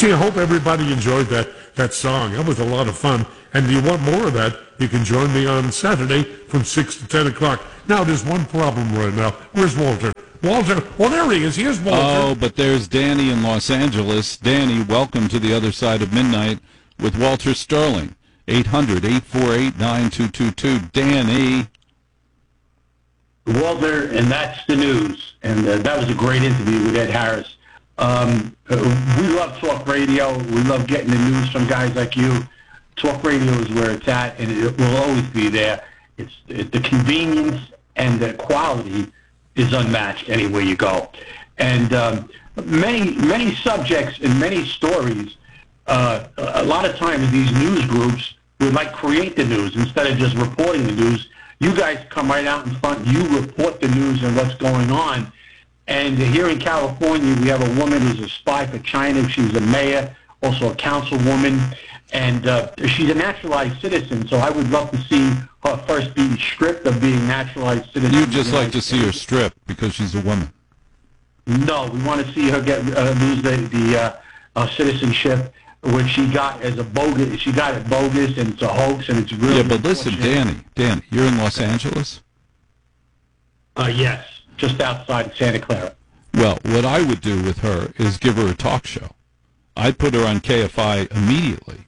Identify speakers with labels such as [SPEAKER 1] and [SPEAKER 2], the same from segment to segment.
[SPEAKER 1] Gee, I hope everybody enjoyed that song. That was a lot of fun. And if you want more of that, you can join me on Saturday from 6 to 10 o'clock. Now, there's one problem right now. Where's Walter? Walter, oh, there he is. Here's Walter.
[SPEAKER 2] Oh, but there's Danny in Los Angeles. Danny, welcome to the other side of midnight with Walter Sterling. 800-848-9222. Danny.
[SPEAKER 3] Walter, and that's the news. And that was a great interview with Ed Harris. We love talk radio. We love getting the news from guys like you. Talk radio is where it's at, and it will always be there. It's the convenience and the quality is unmatched anywhere you go. And many subjects and many stories, a lot of times these news groups would like create the news instead of just reporting the news. You guys come right out in front. You report the news and what's going on. And here in California, we have a woman who's a spy for China. She's a mayor, also a councilwoman, and she's a naturalized citizen. So I would love to see her first be stripped of being naturalized citizen.
[SPEAKER 2] You'd just like to see her stripped because she's a woman.
[SPEAKER 3] No, we want to see her lose the citizenship, which she got as a bogus. She got it bogus, and it's a hoax, and it's really.
[SPEAKER 2] Yeah, but listen, Danny, you're in Los Angeles?
[SPEAKER 3] Yes, just outside Santa Clara.
[SPEAKER 2] Well, what I would do with her is give her a talk show. I'd put her on KFI immediately.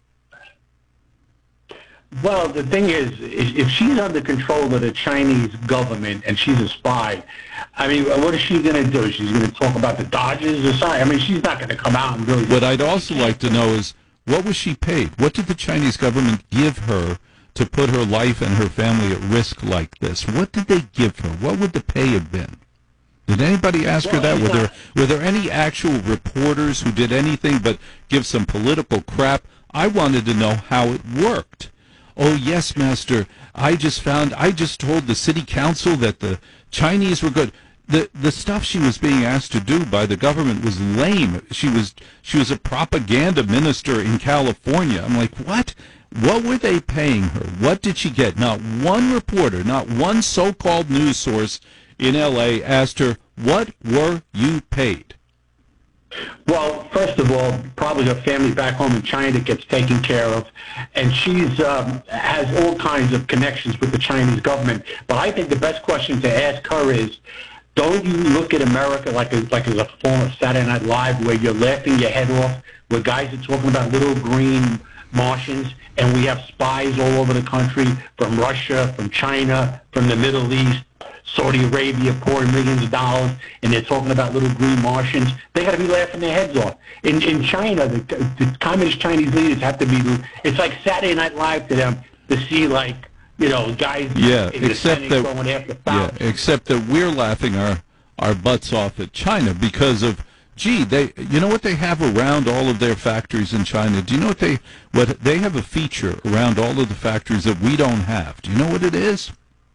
[SPEAKER 3] Well, the thing is, if she's under control of the Chinese government and she's a spy, I mean, what is she going to do? She's going to talk about the Dodgers or something? I mean, she's not going to come out and really...
[SPEAKER 2] What I'd also like to know is, what was she paid? What did the Chinese government give her to put her life and her family at risk like this? What did they give her? What would the pay have been? Did anybody ask her that? Were there any actual reporters who did anything but give some political crap? I wanted to know how it worked. Oh, yes, Master, I just told the city council that the Chinese were good. The stuff she was being asked to do by the government was lame. She was a propaganda minister in California. I'm like, what? What were they paying her? What did she get? Not one reporter, not one so-called news source in L.A. asked her, what were you paid?
[SPEAKER 3] Well, first of all, probably her family back home in China gets taken care of, and she's has all kinds of connections with the Chinese government. But I think the best question to ask her is, don't you look at America like as a form of Saturday Night Live where you're laughing your head off, where guys are talking about little green Martians, and we have spies all over the country from Russia, from China, from the Middle East, Saudi Arabia pouring millions of dollars, and they're talking about little green Martians. They got to be laughing their heads off. In China, the communist Chinese leaders have to be. It's like Saturday Night Live to them to see, like, you know, guys in the Senate going after Fauci.
[SPEAKER 2] Yeah, except that we're laughing our butts off at China because of, you know what they have around all of their factories in China? Do you know what they have a feature around all of the factories that we don't have? Do you know what it is?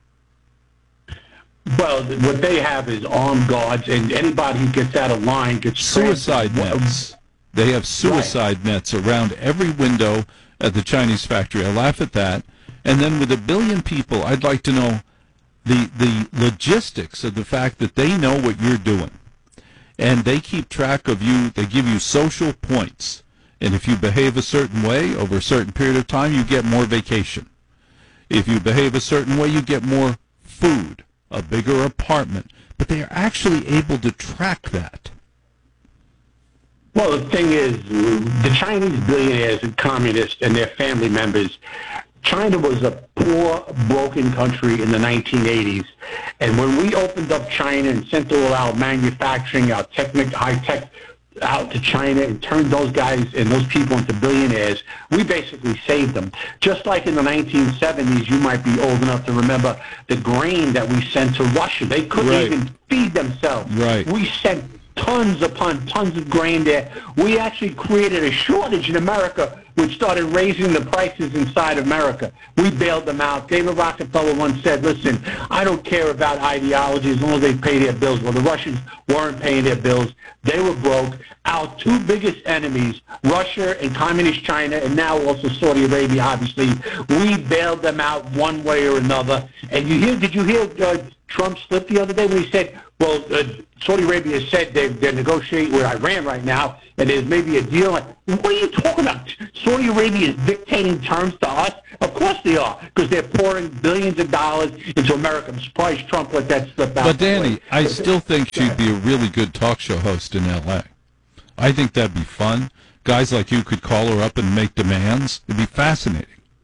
[SPEAKER 3] Well, what they have is armed guards, and anybody who gets out of line gets
[SPEAKER 2] suicide nets. They have suicide nets around every window at the Chinese factory. I laugh at that. And then with 1 billion people, I'd like to know the logistics of the fact that they know what you're doing. And they keep track of you. They give you social points. And if you behave a certain way over a certain period of time, you get more vacation. If you behave a certain way, you get more food, a bigger apartment. But they are actually able to track that.
[SPEAKER 3] Well, the thing is, the Chinese billionaires and communists and their family members, China was a poor, broken country in the 1980s. And when we opened up China and sent all our manufacturing, our high-tech out to China and turned those guys and those people into billionaires, we basically saved them. Just like in the 1970s, you might be old enough to remember the grain that we sent to Russia. They couldn't even feed themselves.
[SPEAKER 2] Right.
[SPEAKER 3] We sent tons upon tons of grain there. We actually created a shortage in America, which started raising the prices inside America. We bailed them out. David Rockefeller once said, listen, I don't care about ideology as long as they pay their bills. Well, the Russians weren't paying their bills. They were broke. Our two biggest enemies, Russia and Communist China, and now also Saudi Arabia, obviously, we bailed them out one way or another. And did you hear Trump slip the other day when he said, Well, Saudi Arabia said they're negotiating with Iran right now, and there's maybe a deal. What are you talking about? Saudi Arabia is dictating terms to us? Of course they are, because they're pouring billions of dollars into America. I'm surprised Trump let that slip out.
[SPEAKER 2] But, Danny, I still think she'd be a really good talk show host in L.A. I think that'd be fun. Guys like you could call her up and make demands. It'd be fascinating.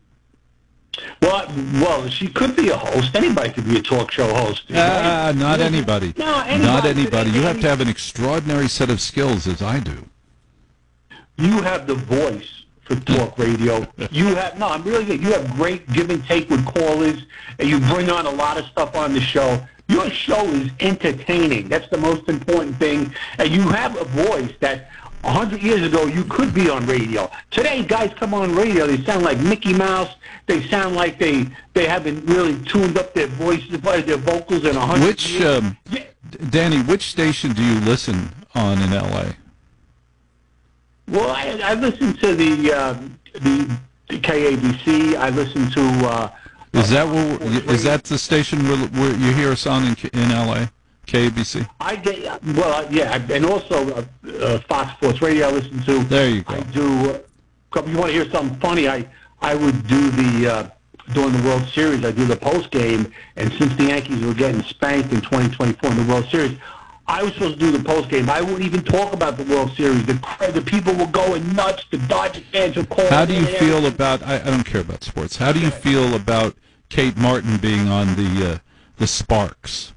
[SPEAKER 3] Well, she could be a host. Anybody could be a talk show host.
[SPEAKER 2] Not anybody.
[SPEAKER 3] No,
[SPEAKER 2] Not anybody. You have to have an extraordinary set of skills, as I do.
[SPEAKER 3] You have the voice for talk radio. I'm really good. You have great give and take with callers, and you bring on a lot of stuff on the show. Your show is entertaining. That's the most important thing. And you have a voice that 100 years ago you could be on radio. Today, guys come on radio, they sound like Mickey Mouse. They sound like they haven't really tuned up their voices, their vocals in 100 years.
[SPEAKER 2] Danny, which station do you listen on in L.A.?
[SPEAKER 3] Well, I listen to the KABC. I listen to...
[SPEAKER 2] Is that the station where you hear us on in L.A.? KABC?
[SPEAKER 3] And also Fox Sports Radio I listen to.
[SPEAKER 2] There you go.
[SPEAKER 3] I do, if you want to hear something funny, I would do during the World Series, I do the post game, and since the Yankees were getting spanked in 2024 in the World Series, I was supposed to do the post game. I wouldn't even talk about the World Series. The people were going nuts. The Dodgers fans were calling.
[SPEAKER 2] How do you feel about, I don't care about sports, how do you feel about Kate Martin being on the Sparks?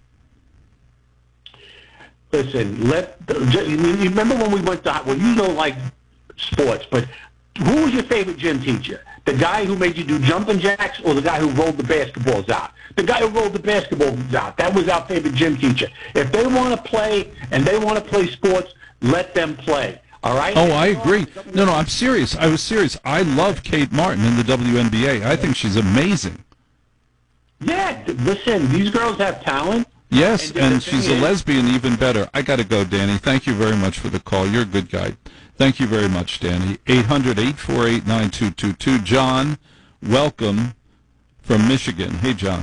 [SPEAKER 3] Listen, you remember when we went to, you don't like sports, but who was your favorite gym teacher? The guy who made you do jumping jacks or the guy who rolled the basketballs out? The guy who rolled the basketballs out. That was our favorite gym teacher. If they want to play and they want to play sports, let them play. All right?
[SPEAKER 2] Oh, I agree. No, I'm serious. I was serious. I love Kate Martin in the WNBA. I think she's amazing.
[SPEAKER 3] Yeah, listen, these girls have talent.
[SPEAKER 2] Yes, and she's a lesbian, even better. I got to go, Danny. Thank you very much for the call. You're a good guy. Thank you very much, Danny. 800-848-9222. John, welcome from Michigan. Hey, John.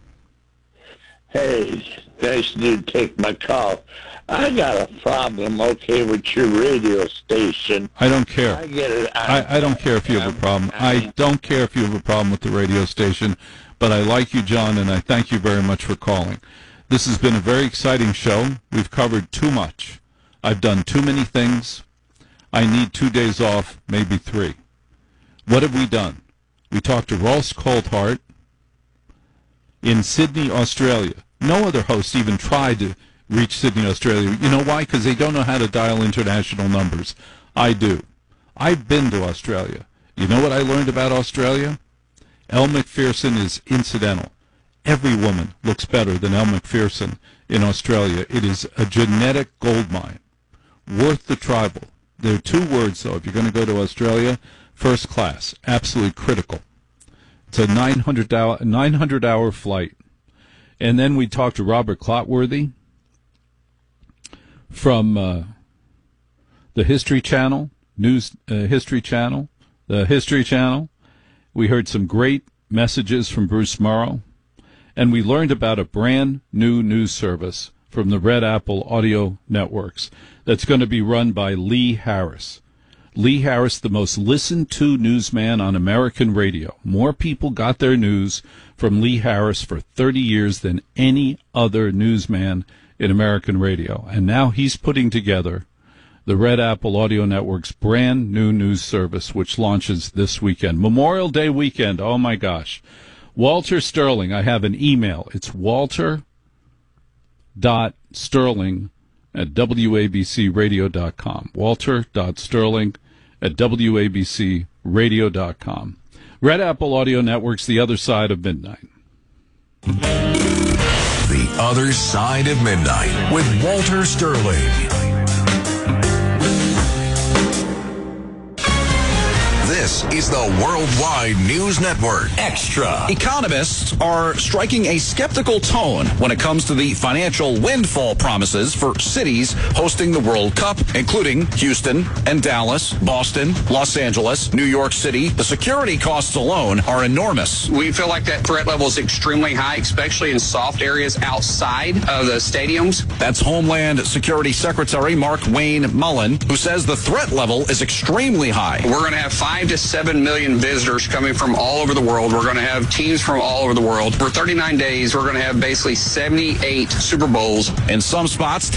[SPEAKER 4] Hey, nice to take my call. I got a problem, with your radio station.
[SPEAKER 2] I don't care.
[SPEAKER 4] I get it.
[SPEAKER 2] I don't care if you have a problem. I don't care if you have a problem with the radio station, but I like you, John, and I thank you very much for calling. This has been a very exciting show. We've covered too much. I've done too many things. I need 2 days off, maybe 3. What have we done? We talked to Ross Coulthart in Sydney, Australia. No other host even tried to reach Sydney, Australia. You know why? Because they don't know how to dial international numbers. I do. I've been to Australia. You know what I learned about Australia? Elle Macpherson is incidental. Every woman looks better than Elle Macpherson in Australia. It is a genetic gold mine, worth the travel. There are 2 words, though, if you're going to go to Australia: first class, absolutely critical. It's a 900-hour flight. And then we talked to Robert Clotworthy from the History Channel, History Channel, the History Channel. We heard some great messages from Bruce Morrow. And we learned about a brand new news service from the Red Apple Audio Networks that's going to be run by Lee Harris. Lee Harris, the most listened to newsman on American radio. More people got their news from Lee Harris for 30 years than any other newsman in American radio. And now he's putting together the Red Apple Audio Network's brand new news service, which launches this weekend. Memorial Day weekend, oh my gosh. Walter Sterling, I have an email. It's walter.sterling@wabcradio.com. walter.sterling@wabcradio.com. Red Apple Audio Network's The Other Side of Midnight.
[SPEAKER 5] The Other Side of Midnight with Walter Sterling. This This is the Worldwide News Network. Extra.
[SPEAKER 6] Economists are striking a skeptical tone when it comes to the financial windfall promises for cities hosting the World Cup, including Houston and Dallas, Boston, Los Angeles, New York City. The security costs alone are enormous.
[SPEAKER 7] We feel like that threat level is extremely high, especially in soft areas outside of the stadiums.
[SPEAKER 6] That's Homeland Security Secretary Mark Wayne Mullen, who says the threat level is extremely high.
[SPEAKER 7] We're going to have 5 to 7 million visitors coming from all over the world. We're going to have teams from all over the world. For 39 days, we're going to have basically 78 Super Bowls.
[SPEAKER 6] In some spots,